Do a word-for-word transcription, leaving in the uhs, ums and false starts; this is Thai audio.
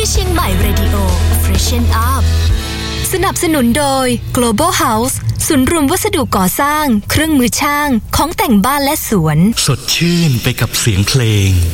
เชียงใหม่ Radio Freshen Up สนับสนุนโดย Global House ศูนย์รวมวัสดุก่อสร้างเครื่องมือช่างของแต่งบ้านและสวนสดชื่นไปกับเสียงเพลง